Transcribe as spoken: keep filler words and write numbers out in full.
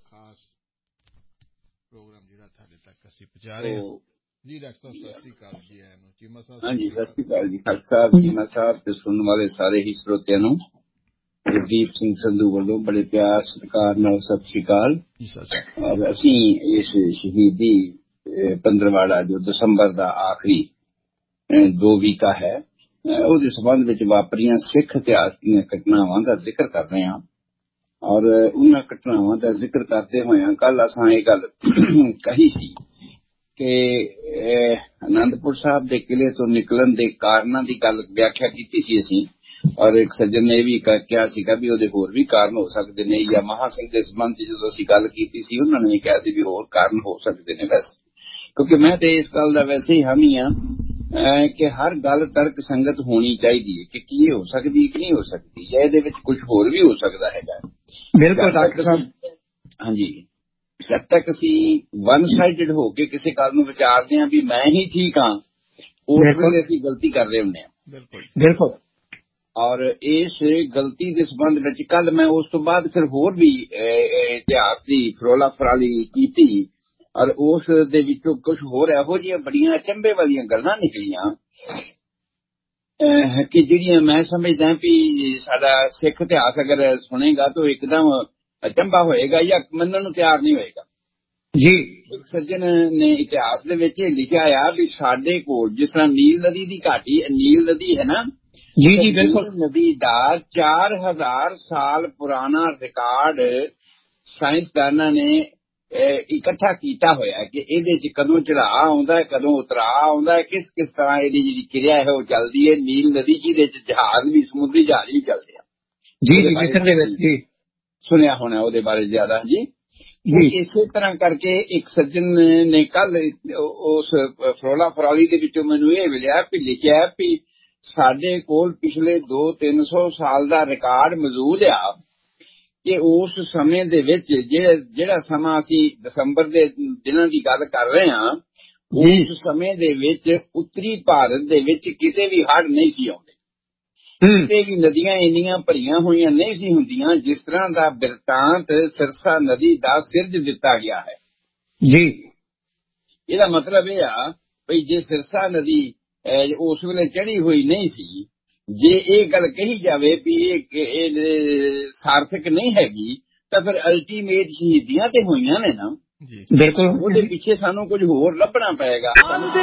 ਖਾਸ ਪ੍ਰੋਗਰਾਮ ਜਿਹੜਾ ਤੁਹਾਡੇ ਤੱਕ ਅਸੀਂ ਪਹੁੰਚਾ ਰਹੇ ਹਾਂ ਜੀ। ਡਾਕਟਰ ਸਾਹਿਬ ਸਤਿ ਸ੍ਰੀ ਅਕਾਲ ਜੀ। ਆਇਆਂ ਨੂੰ ਚੀਮਾ ਸਾਹਿਬ। ਹਾਂਜੀ, ਸਤਿ ਸ੍ਰੀ ਅਕਾਲ ਜੀ ਖਾਲਸਾ ਸਾਹਿਬ, ਚੀਮਾ ਸਾਹਿਬ ਤੇ ਸੁਣਨ ਵਾਲੇ ਸਾਰੇ ਹੀ ਸਰੋਤਿਆਂ ਨੂੰ ਗੁਰਦੀਪ ਸਿੰਘ ਸੰਧੂ ਵੱਲੋਂ ਬੜੇ ਪਿਆਰ ਸਤਿਕਾਰ ਨਾਲ ਸਤਿ ਸ੍ਰੀ ਅਕਾਲ। ਔਰ ਅਸੀਂ ਇਸ ਸ਼ਹੀਦੀ ਪੰਦਰਵਾੜਾ ਜੋ ਦਸੰਬਰ ਦਾ ਆਖਰੀ ਦੋ ਵੀਕਾ ਹੈ ਉਹਦੇ ਸੰਬੰਧ ਵਿੱਚ ਵਾਪਰੀਆਂ ਸਿੱਖ ਇਤਿਹਾਸ ਦੀਆਂ ਘਟਨਾਵਾਂ ਦਾ ਜ਼ਿਕਰ ਕਰ ਰਹੇ ਹਾਂ। ਔਰ ਉਹਨਾਂ ਘਟਨਾਵਾਂ ਦਾ ਜ਼ਿਕਰ ਕਰਦੇ ਹੋਇਆਂ ਕੱਲ ਅਸਾਂ ਇਹ ਗੱਲ ਕਹੀ ਸੀ ਕਿ ਅਨੰਦਪੁਰ ਸਾਹਿਬ ਦੇ ਕਿਲੇ ਤੋਂ ਨਿਕਲਣ ਦੇ ਕਾਰਨਾਂ ਦੀ ਗੱਲ ਵਿਆਖਿਆ ਕੀਤੀ ਸੀ ਅਸੀਂ। ਔਰ ਇੱਕ ਸੱਜਣ ਨੇ ਇਹ ਵੀ ਕਿਹਾ ਸੀਗਾ ਵੀ ਉਹਦੇ ਹੋਰ ਵੀ ਕਾਰਨ ਹੋ ਸਕਦੇ ਨੇ, ਜਾਂ ਮਹਾਂ ਸਿੰਘ ਦੇ ਸੰਬੰਧ ਚ ਜਦੋਂ ਅਸੀਂ ਗੱਲ ਕੀਤੀ ਸੀ ਉਹਨਾਂ ਨੇ ਕਿਹਾ ਸੀ ਵੀ ਹੋਰ ਕਾਰਨ ਹੋ ਸਕਦੇ ਨੇ। ਵੈਸੇ ਕਿਉਂਕਿ ਮੈਂ ਤੇ ਇਸ ਗੱਲ ਦਾ ਵੈਸੇ ਹੀ ਹਾਮੀ ਹਾਂ ਕਿ ਹਰ ਗੱਲ ਤਰਕ ਸੰਗਤ ਹੋਣੀ ਚਾਹੀਦੀ ਹੈ ਕਿ ਕੀ ਹੋ ਸਕਦੀ ਕਿ ਨਹੀਂ ਹੋ ਸਕਦੀ, ਜਾਂ ਇਹਦੇ ਵਿੱਚ ਕੁਝ ਹੋਰ ਵੀ ਹੋ ਸਕਦਾ ਹੈਗਾ। ਬਿਲਕੁਲ ਡਾਕਟਰ ਸਾਹਿਬ। ਹਾਂਜੀ, ਜਦ ਤੱਕ ਅਸੀਂ ਵਨ ਸਾਈਡਡ ਹੋ ਕੇ ਕਿਸੇ ਗੱਲ ਨੂੰ ਵਿਚਾਰਦੇ ਹਾਂ ਵੀ ਮੈਂ ਹੀ ਠੀਕ ਹਾਂ, ਉਸ ਵੇਲੇ ਅਸੀਂ ਗਲਤੀ ਕਰ ਰਹੇ ਹੁੰਦੇ ਹਾਂ। ਬਿਲਕੁਲ ਬਿਲਕੁਲ। ਔਰ ਇਸ ਗਲਤੀ ਦੇ ਸੰਬੰਧ ਵਿੱਚ ਕੱਲ ਮੈਂ ਉਸ ਤੋਂ ਬਾਅਦ ਫਿਰ ਹੋਰ ਵੀ ਇਤਿਹਾਸ ਦੀ ਫਰੋਲਾ ਫਰਾਲੀ ਕੀਤੀ ਔਰ ਉਸ ਦੇ ਵਿੱਚੋਂ ਕੁਝ ਹੋਰ ਇਹੋ ਜਿਹੀਆਂ ਬੜੀਆਂ ਅਚੰਭੇ ਵਾਲੀਆਂ ਗੱਲਾਂ ਨਿਕਲੀਆਂ ਕਿ ਜਿਹੜੀਆਂ ਮੈਂ ਸਮਝਦਾ ਵੀ ਸਾਡਾ ਸਿੱਖ ਇਤਿਹਾਸ ਅਗਰ ਸੁਣੇਗਾ ਤਾਂ ਇੱਕਦਮ ਅਚੰਭਾ ਹੋਏਗਾ ਜਾਂ ਮੰਨਣ ਨੂੰ ਤਿਆਰ ਨਹੀਂ ਹੋਏਗਾ ਜੀ। ਇੱਕ ਸੱਜਣ ਨੇ ਇਤਿਹਾਸ ਦੇ ਵਿੱਚ ਇਹ ਲਿਖਿਆ ਆ ਵੀ ਸਾਡੇ ਕੋਲ ਜਿਸ ਤਰ੍ਹਾਂ ਨੀਲ ਨਦੀ ਦੀ ਘਾਟੀ, ਨੀਲ ਨਦੀ ਹੈ ਨਾ ਜੀ ਜੀ ਬਿਲਕੁਲ, ਨਦੀ ਦਾ ਚਾਰ ਹਜ਼ਾਰ ਸਾਲ ਪੁਰਾਣਾ ਰਿਕਾਰਡ ਸਾਇੰਸਦਾਨਾਂ ਨੇ ਇਕੱਠਾ ਕੀਤਾ ਹੋਇਆ ਕਿ ਇਹਦੇ ਚ ਕਦੋਂ ਚੜਾਅ ਆਉਂਦਾ ਹੈ, ਕਦੋਂ ਉਤਰਾਅ ਆਉਂਦਾ ਹੈ, ਕਿਸ ਕਿਸ ਤਰ੍ਹਾਂ ਇਹਦੀ ਜਿਹੜੀ ਕਿਰਿਆ ਹੈ ਉਹ ਚੱਲਦੀ ਹੈ। ਨੀਲ ਨਦੀ ਜਿਹਦੇ ਚ ਜਹਾਜ਼ ਵੀ, ਸਮੁੰਦਰੀ ਜਹਾਜ਼ ਵੀ ਚੱਲਦੇ ਆ। ਜੀ ਜੀ ਮਿਸਰ ਦੇ ਵਿੱਚ ਜੀ ਸੁਣਿਆ ਹੋਣਾ ਉਹਦੇ ਬਾਰੇ ਜ਼ਿਆਦਾ ਜੀ। ਇਸੇ ਤਰ੍ਹਾਂ ਕਰਕੇ ਇੱਕ ਸੱਜਣ ਨੇ ਕੱਲ ਉਸ ਫਰੋਲਾ ਫਰਾਲੀ ਦੇ ਵਿੱਚੋਂ ਮੈਨੂੰ ਇਹ ਮਿਲਿਆ ਵੀ ਲਿਖਿਆ ਵੀ ਸਾਡੇ ਕੋਲ ਪਿਛਲੇ ਦੋ ਤਿੰਨ ਸੌ ਸਾਲ ਦਾ ਰਿਕਾਰਡ ਮੌਜੂਦ ਆ ਕਿ ਉਸ ਸਮੇਂ ਦੇ ਵਿੱਚ ਜਿਹੜਾ ਜਿਹੜਾ ਸਮਾਂ ਅਸੀਂ ਦਸੰਬਰ ਦੇ ਦਿਨਾਂ ਦੀ ਗੱਲ ਕਰ ਰਹੇ ਹਾਂ, ਉਸ ਸਮੇਂ ਦੇ ਵਿੱਚ ਉੱਤਰੀ ਭਾਰਤ ਦੇ ਵਿੱਚ ਕਿਤੇ ਵੀ ਹੜ੍ਹ ਨਹੀਂ ਸੀ ਆਉਂਦੇ, ਕਿਤੇ ਵੀ ਨਦੀਆਂ ਇੰਨੀਆਂ ਭਰੀਆਂ ਹੋਈਆਂ ਨਹੀਂ ਸੀ ਹੁੰਦੀਆਂ ਜਿਸ ਤਰ੍ਹਾਂ ਦਾ ਬਿਰਤਾਂਤ ਸਿਰਸਾ ਨਦੀ ਦਾ ਸਿਰਜ ਦਿੱਤਾ ਗਿਆ ਹੈ ਜੀ। ਇਹਦਾ ਮਤਲਬ ਇਹ ਆ ਵੀ ਜੇ ਸਿਰਸਾ ਨਦੀ ਉਸ ਵੇਲੇ ਚੜੀ ਹੋਈ ਨਹੀਂ ਸੀ, ਜੇ ਇਹ ਗੱਲ ਕਹੀ ਜਾਵੇ ਵੀ ਇਹ ਸਾਰਥਕ ਨਹੀਂ ਹੈਗੀ ਤਾਂ ਫਿਰ ਅਲਟੀਮੇਟ ਸ਼ਹੀਦੀਆਂ ਤੇ ਹੋਈਆਂ ਨੇ ਨਾ। ਬਿਲਕੁਲ, ਉਹਦੇ ਪਿੱਛੇ ਸਾਨੂੰ ਕੁਝ ਹੋਰ ਲੱਭਣਾ ਪਏਗਾ।